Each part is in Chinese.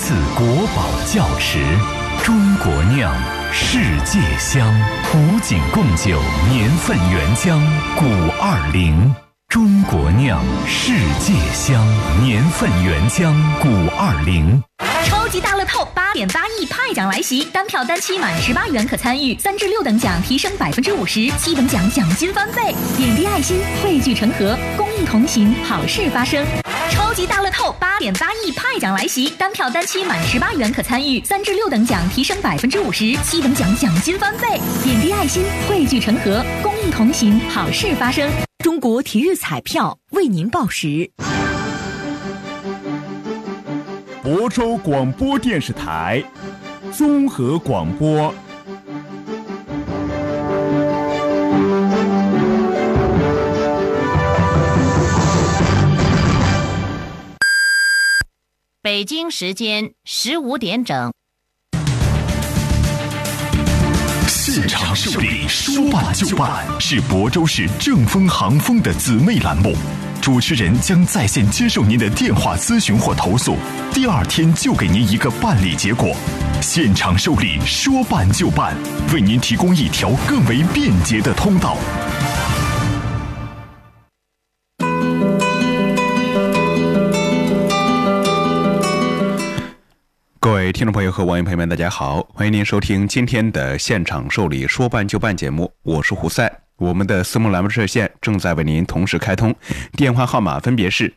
自国宝窖池，中国酿，世界香。古井贡酒年份原浆520，中国酿，世界香，年份原浆520。 超级大乐透8.8亿派奖来袭，单票单期满18元可参与，3至6等奖提升50%，7等奖奖金翻倍，点滴爱心，汇聚成河，公益同行，好事发生。超级大乐透8.8亿派奖来袭，单票单期满18元可参与，3至6等奖提升50%，7等奖奖金翻倍，点滴爱心，汇聚成河，公益同行，好事发生。 中国体育彩票为您报时。 亳州广播电视台综合广播。 北京时间15点整。 现场受理，说办就办，是亳州市正风航风的姊妹栏目。主持人将在线接受您的电话咨询或投诉，第2天就给您一个办理结果。现场受理，说办就办，为您提供一条更为便捷的通道。 各位听众朋友和网友朋友们，大家好，欢迎您收听今天的现场受理说办就办节目，我是胡塞。我们的私募栏目热线正在为您同时开通，电话号码分别是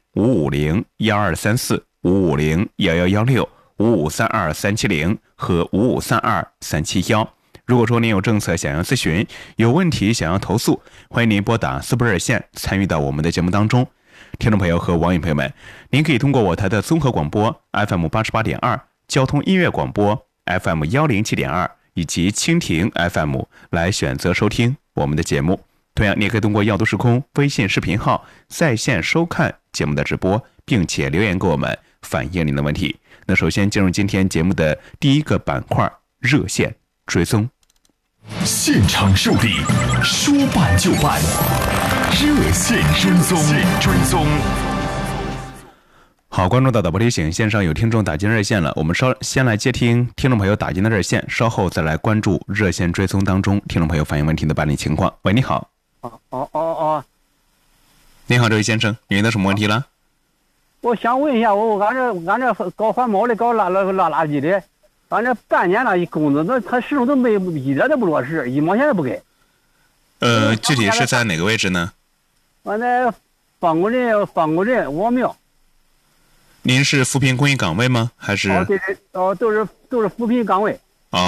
550-1234、550-1116、5532370和5532371。如果说您有政策想要咨询，有问题想要投诉，欢迎您拨打私募热线参与到我们的节目当中。听众朋友和网友朋友们，您可以通过我台的综合广播 FM88.2、交通音乐广播 FM107.2 以及蜻蜓 FM 来选择收听我们的节目。同样，你也可以通过耀都时空微信视频号在线收看节目的直播，并且留言给我们反映您的问题。那首先进入今天节目的第一个板块，热线追踪。 现场受理，说办就办，热线追踪。 好，关注到导播提醒，线上有听众打进热线了，我们先来接听听众朋友打进的热线，稍后再来关注热线追踪当中听众朋友反映问题的办理情况。喂，你好。你好，这位先生，您的什么问题了？ 我想问一下，俺这搞环保的，搞拉垃圾的，俺这半年了，工资他始终都没一点都不落实，1毛钱都不给。 具体是在哪个位置呢？ 俺在方沟镇王庙。 您是扶贫公益岗位吗？还是？ 对，都是扶贫岗位。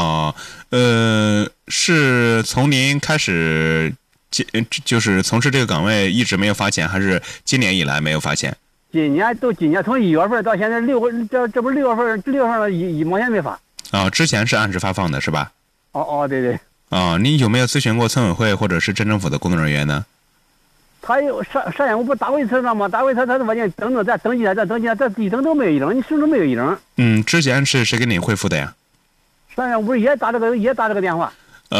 是从您开始就是从事这个岗位一直没有发钱，还是今年以来没有发钱？ 今年从1月份到现在这不是6月份了，1毛钱没发。 之前是按时发放的是吧？ 对。 您有没有咨询过村委会或者是镇政府的工作人员呢？ 他有上县我不打过一次了吗？打过一次，他都把你等着，再登记，这一等都没有一整，你始终没有一整。 之前是谁给你回复的呀？ 上县不是也打这个电话？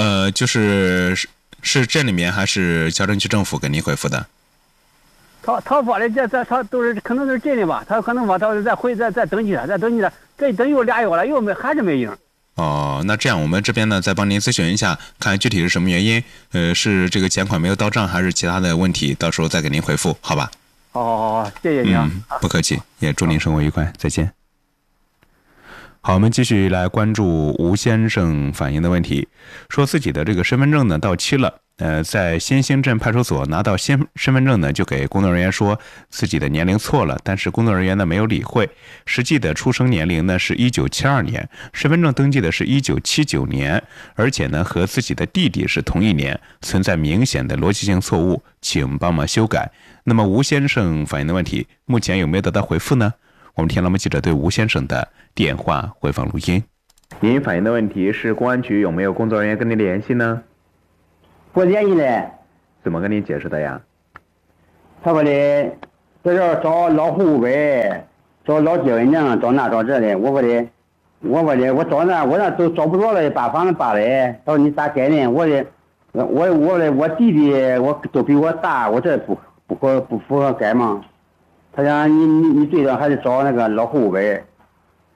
是镇里面还是乡镇区政府给您回复的？ 他发的他都是可能是镇的吧？他可能把他再登记了，这一等又2月了，又还是没影。 那这样我们这边呢再帮您咨询一下，看具体是什么原因，是这个钱款没有到账，还是其他的问题，到时候再给您回复，好吧？ 好，谢谢您啊。 不客气，也祝您生活愉快，再见。好，我们继续来关注吴先生反映的问题，说自己的这个身份证呢到期了，在新兴镇派出所拿到新身份证呢，就给工作人员说自己的年龄错了，但是工作人员呢没有理会，实际的出生年龄呢是1972年，身份证登记的是1979年，而且呢和自己的弟弟是同一年，存在明显的逻辑性错误，请帮忙修改。那么吴先生反映的问题，目前有没有得到回复呢？我们听了我们记者对吴先生的电话回放录音。您反映的问题是公安局有没有工作人员跟您联系呢？ 不联系嘞。 怎么跟您解释的呀？ 他说的在这找老户呗，找老结婚证，找那找这的。我找那我那都找不着了，把房子扒嘞。他说你咋改呢？我弟弟我都比我大，我这不符合改吗？他讲你最多还是找那个老户呗。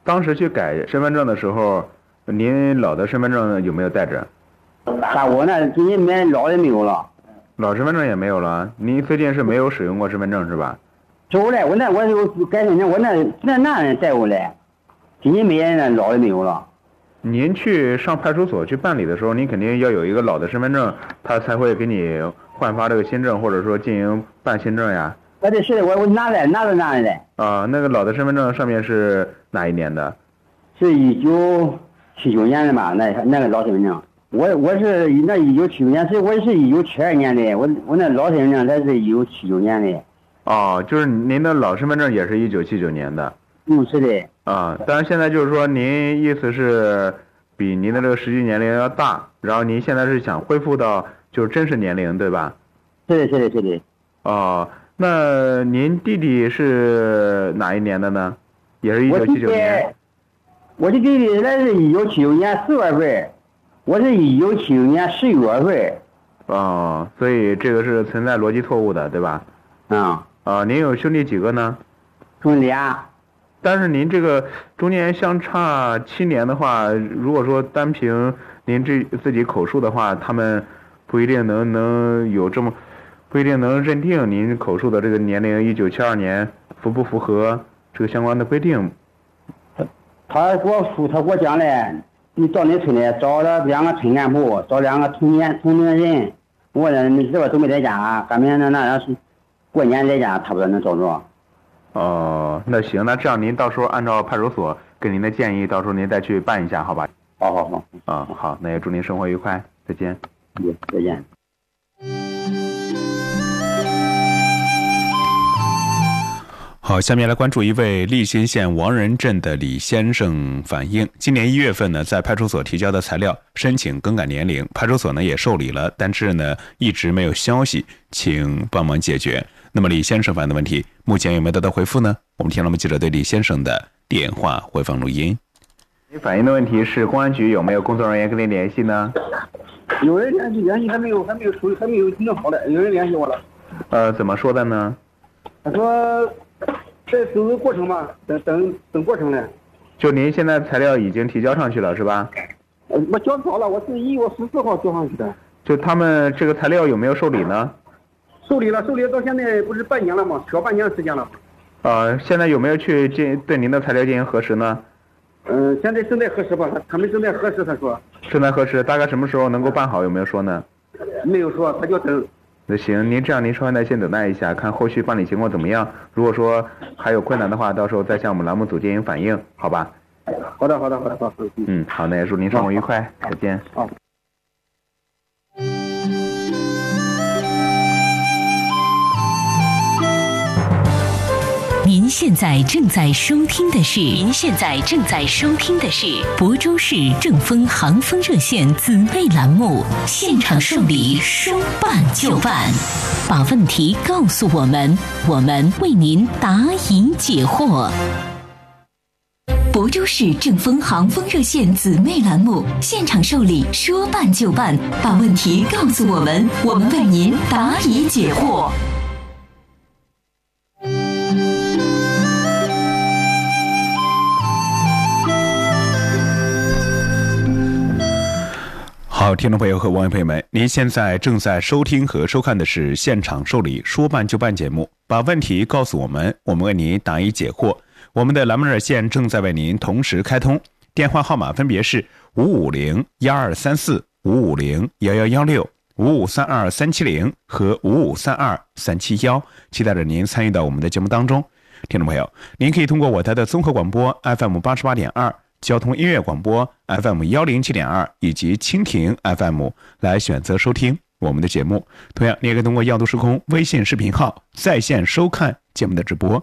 当时去改身份证的时候，您老的身份证有没有带着？ 我那今年买老的没有了， 老身份证也没有了。您最近是没有使用过身份证是吧？ 走嘞，我就改身份证，我那人带过来，今年买那老的没有了。 您去上派出所去办理的时候，您肯定要有一个老的身份证，他才会给你换发这个新证，或者说进行办新证呀。 对，是的，我拿着那的。 那个老的身份证上面是哪一年的？ 是1979年的嘛，那个老身份证。我是那1979年，所以我是1972年的。我那老身份证才是1979年的。 就是您的老身份证也是1979年的。 是的。 但是现在就是说，您意思是比您的这个实际年龄要大，然后您现在是想恢复到就是真实年龄，对吧？ 是的。 那您弟弟是哪一年的呢？也是1979年。 我的弟弟那是1979年4月份，我是1979年11月份。 所以这个是存在逻辑错误的，对吧？您有兄弟几个呢？ 兄弟俩。 但是您这个中间相差7年的话，如果说单凭您自己口述的话，他们不一定能有这么，不一定能认定您口述的这个年龄1972年符不符合这个相关的规定。 他给我讲嘞，你到你村里找了2个村干部，找2个同龄人，我这边都没在家，赶明那过年在家，差不多能找着。 那行，那这样您到时候按照派出所给您的建议，到时候您再去办一下，好吧？ 好。 好，那也祝您生活愉快，再见。 再见。 好，下面来关注一位利辛县王仁镇的李先生反映，今年1月份呢，在派出所提交的材料申请更改年龄，派出所呢也受理了，但是呢一直没有消息，请帮忙解决。那么李先生反映的问题，目前有没有得到回复呢？我们听了我们记者对李先生的电话回放录音。你反映的问题是公安局有没有工作人员跟您联系呢？ 有人联系，还没有弄好的，有人联系我了。 怎么说的呢？ 他说在走过程嘛，等过程呢。 就您现在材料已经提交上去了是吧？ 我交早了，我是1月14号交上去的。 就他们这个材料有没有受理呢？ 受理了到现在不是半年了吗？小半年的时间了。 现在有没有去对您的材料进行核实呢？ 现在正在核实吧，他们正在核实，他说。 正在核实，大概什么时候能够办好？有没有说呢？ 没有说，他就等。 那行，您稍微耐心等待一下，看后续办理情况怎么样。如果说还有困难的话，到时候再向我们栏目组进行反映，好吧？ 好的。 好，那也祝您生活愉快，再见。 好。 您现在正在收听的是亳州市正风航风热线姊妹栏目现场受理，说办就办，把问题告诉我们，我们为您答疑解惑。亳州市正风航风热线姊妹栏目现场受理，说办就办，把问题告诉我们，我们为您答疑解惑。 好，听众朋友和网友朋友们，您现在正在收听和收看的是现场受理说办就办节目，把问题告诉我们，我们为您答疑解惑。我们的栏目热线正在为您同时开通，电话号码分别是550-1234、550-1116、5532-370和5532-371，期待着您参与到我们的节目当中。听众朋友，您可以通过我台的综合广播 FM88.2、交通音乐广播 FM107.2 以及蜻蜓 FM 来选择收听我们的节目。同样，你也可以通过耀都时空微信视频号在线收看节目的直播。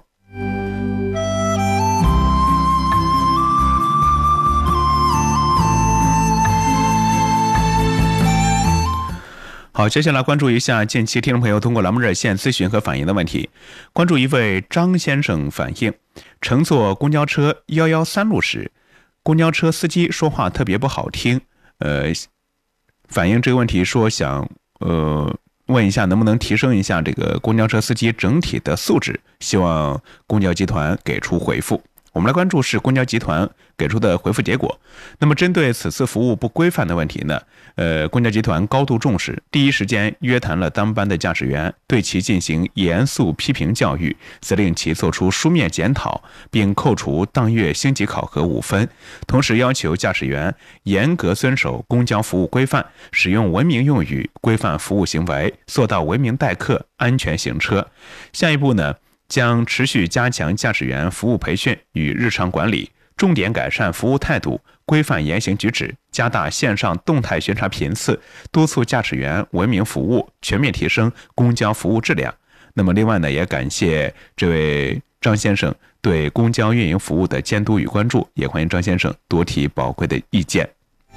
好，接下来关注一下近期听众朋友通过栏目热线咨询和反映的问题。关注一位张先生反映，乘坐公交车113路时，公交车司机说话特别不好听，反映这个问题说想问一下能不能提升一下这个公交车司机整体的素质，希望公交集团给出回复。 我们来关注是公交集团给出的回复结果。那么针对此次服务不规范的问题呢，公交集团高度重视，第一时间约谈了当班的驾驶员，对其进行严肃批评教育，责令其作出书面检讨，并扣除当月星级考核5分。同时要求驾驶员严格遵守公交服务规范，使用文明用语，规范服务行为，做到文明待客、安全行车。下一步呢，将持续加强驾驶员服务培训与日常管理，重点改善服务态度，规范言行举止，加大线上动态巡查频次，督促驾驶员文明服务，全面提升公交服务质量。那么另外呢，也感谢这位张先生对公交运营服务的监督与关注，也欢迎张先生多提宝贵的意见。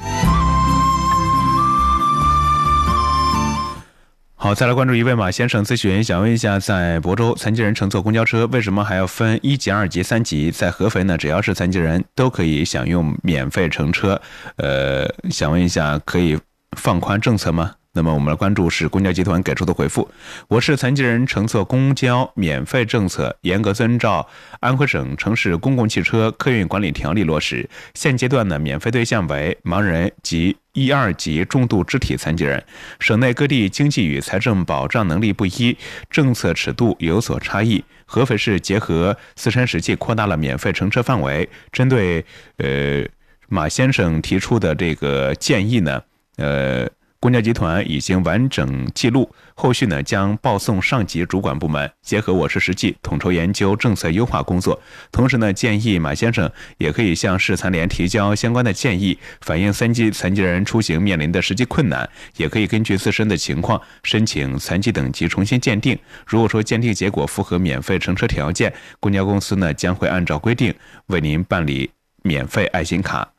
好，再来关注一位马先生咨询，想问一下，在亳州残疾人乘坐公交车为什么还要分1级、2级、3级？在合肥呢，只要是残疾人都可以享用免费乘车。想问一下，可以放宽政策吗？那么我们来关注是公交集团给出的回复。我市残疾人乘坐公交免费政策严格遵照安徽省城市公共汽车客运管理条例落实，现阶段呢，免费对象为盲人及1、2级重度肢体残疾人。省内各地经济与财政保障能力不一，政策尺度有所差异。合肥市结合自身实际扩大了免费乘车范围。针对马先生提出的这个建议呢，公交集团已经完整记录，后续呢将报送上级主管部门，结合我市实际统筹研究政策优化工作。同时呢，建议马先生也可以向市残联提交相关的建议，反映残疾人出行面临的实际困难，也可以根据自身的情况申请残疾等级重新鉴定。如果说鉴定结果符合免费乘车条件，公交公司呢将会按照规定为您办理免费爱心卡。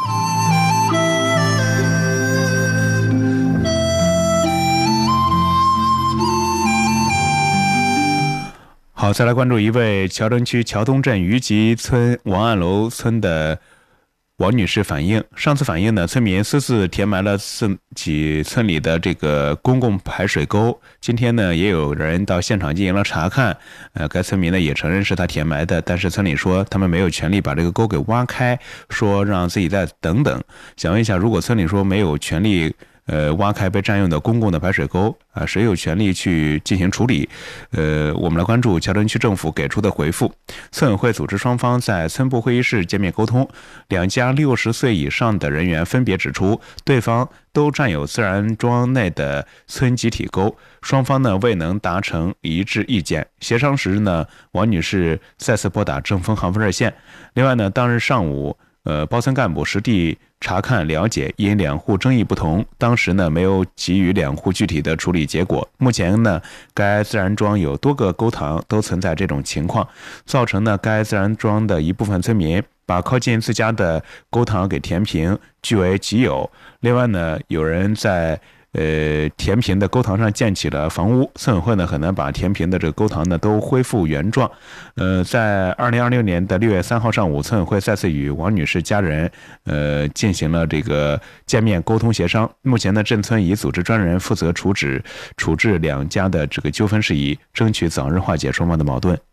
好，再来关注一位桥城区桥东镇余集村王岸楼村的王女士反映，上次反映呢，村民私自填埋了自己村里的这个公共排水沟。今天呢，也有人到现场进行了查看，该村民呢也承认是他填埋的，但是村里说他们没有权利把这个沟给挖开，说让自己再等等。想问一下，如果村里说没有权利挖开被占用的公共的排水沟啊，谁有权利去进行处理？我们来关注桥城区政府给出的回复。村委会组织双方在村部会议室见面沟通，两家60岁以上的人员分别指出，对方都占有自然庄内的村集体沟，双方呢未能达成一致意见。协商时呢，王女士再次拨打正风航风热线。另外呢，当日上午包村干部实地查看了解，因两户争议不同，当时呢没有给予两户具体的处理结果。目前呢，该自然庄有多个沟塘都存在这种情况，造成呢该自然庄的一部分村民把靠近自家的沟塘给填平，据为己有。另外呢，有人在填平的沟塘上建起了房屋，村委会呢很难把填平的这个沟塘呢都恢复原状。在2026年的6月3号上午，村委会再次与王女士家人进行了这个见面沟通协商。目前呢，镇村已组织专人负责处置两家的这个纠纷事宜，争取早日化解双方的矛盾。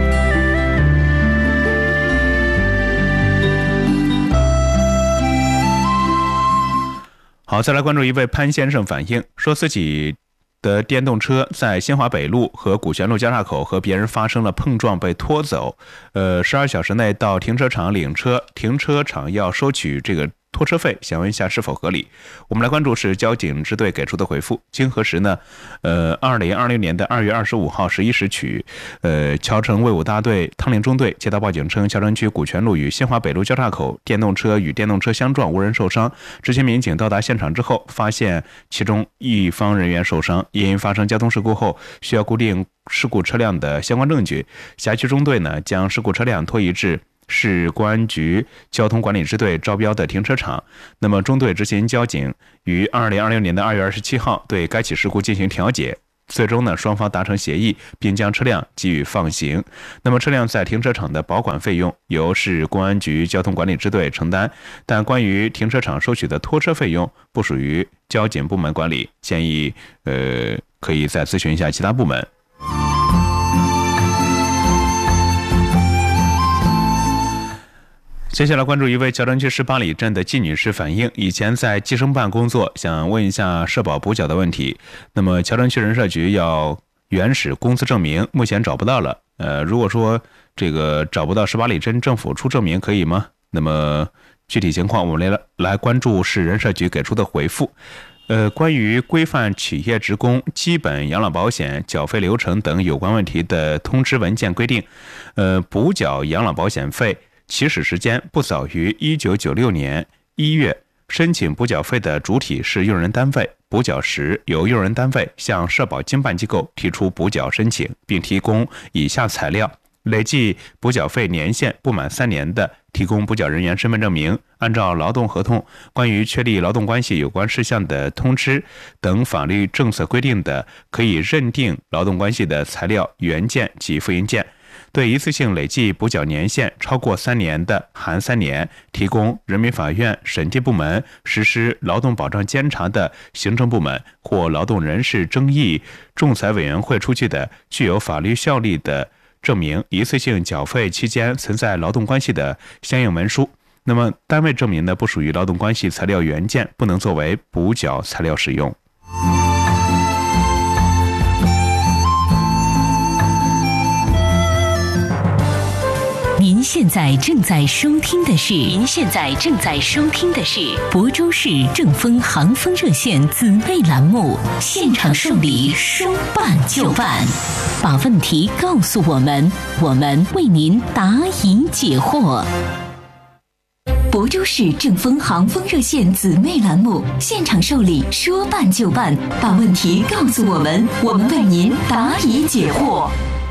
好，再来关注一位潘先生反映，说自己的电动车在新华北路和古泉路交叉口和别人发生了碰撞，被拖走。12小时内到停车场领车，停车场要收取这个拖车费，想问一下是否合理？我们来关注是交警支队给出的回复。经核实呢，2026年的2月25号11时许，桥城卫武大队汤陵中队接到报警称，桥城区古泉路与新华北路交叉口电动车与电动车相撞，无人受伤。执勤民警到达现场之后，发现其中一方人员受伤，因发生交通事故后需要固定事故车辆的相关证据。辖区中队呢，将事故车辆拖移至市公安局交通管理支队招标的停车场。那么中队执勤交警于2026年的2月27号对该起事故进行调解，最终呢双方达成协议，并将车辆给予放行。那么车辆在停车场的保管费用由市公安局交通管理支队承担，但关于停车场收取的拖车费用不属于交警部门管理，建议可以再咨询一下其他部门。 接下来关注一位谯城区18里镇的季女士反映，以前在计生办工作，想问一下社保补缴的问题。那么谯城区人社局要原始工资证明，目前找不到了。如果说这个找不到18里镇政府出证明可以吗？那么具体情况我们来关注市人社局给出的回复。关于规范企业职工基本养老保险缴费流程等有关问题的通知文件规定，补缴养老保险费起始时间不早于1996年1月，申请补缴费的主体是用人单位，补缴时由用人单位向社保经办机构提出补缴申请，并提供以下材料：累计补缴费年限不满3年的，提供补缴人员身份证明；按照劳动合同关于确立劳动关系有关事项的通知等法律政策规定的可以认定劳动关系的材料原件及复印件。对一次性累计补缴年限超过3年的，含3年，提供人民法院审计部门实施劳动保障监察的行政部门或劳动人事争议仲裁委员会出具的具有法律效力的证明一次性缴费期间存在劳动关系的相应文书。那么单位证明呢，不属于劳动关系材料原件，不能作为补缴材料使用。 您现在正在收听的是亳州市正风航风热线姊妹栏目《现场受理说办就办》，把问题告诉我们，我们为您答疑解惑。亳州市正风航风热线姊妹栏目《现场受理说办就办》，把问题告诉我们，我们为您答疑解惑。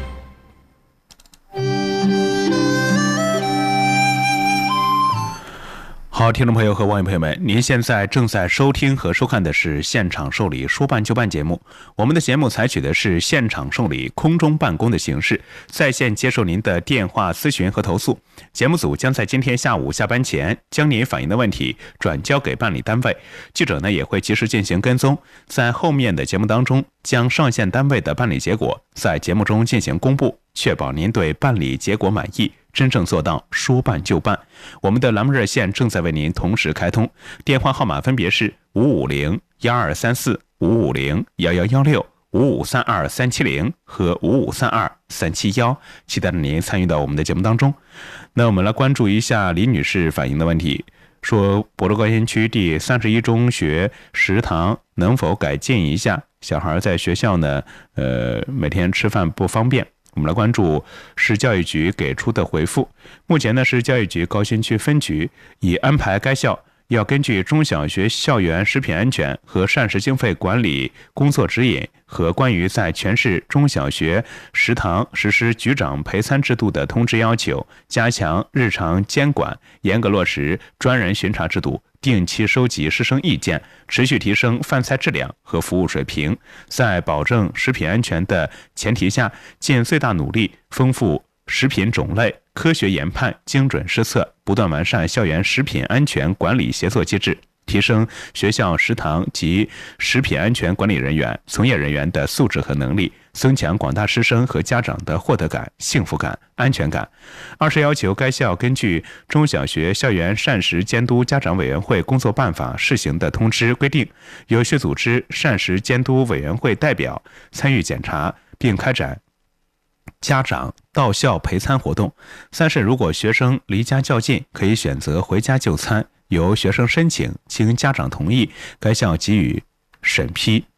好，听众朋友和网友朋友们，您现在正在收听和收看的是现场受理说办就办节目。我们的节目采取的是现场受理空中办公的形式，在线接受您的电话咨询和投诉。节目组将在今天下午下班前将您反映的问题转交给办理单位，记者呢也会及时进行跟踪，在后面的节目当中将上线单位的办理结果在节目中进行公布，确保您对办理结果满意，真正做到说办就办。我们的栏目热线正在为您同时开通，电话号码分别是550-1234、550-1116、5532370和5532371，期待着您参与到我们的节目当中。那我们来关注一下李女士反映的问题，说亳州高新区第31中学食堂能否改进一下，小孩在学校呢每天吃饭不方便。我们来关注市教育局给出的回复。目前呢，市教育局高新区分局已安排该校要根据中小学校园食品安全和膳食经费管理工作指引和关于在全市中小学食堂实施局长陪餐制度的通知要求，加强日常监管，严格落实专人巡查制度，定期收集师生意见，持续提升饭菜质量和服务水平，在保证食品安全的前提下，尽最大努力丰富食品种类，科学研判，精准施策，不断完善校园食品安全管理协作机制，提升学校食堂及食品安全管理人员、从业人员的素质和能力，增强广大师生和家长的获得感、幸福感、安全感。二是要求该校根据中小学校园膳食监督家长委员会工作办法试行的通知规定，有序组织膳食监督委员会代表参与检查，并开展家长到校陪餐活动。三是如果学生离家较近，可以选择回家就餐，由学生申请，经家长同意，该校给予审批。